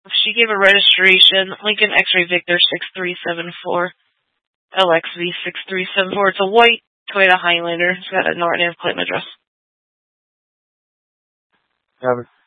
She gave a registration, Lincoln X-Ray Victor 6374, LXV 6374. It's a white Toyota Highlander. It's got a Norton claim address. Have it.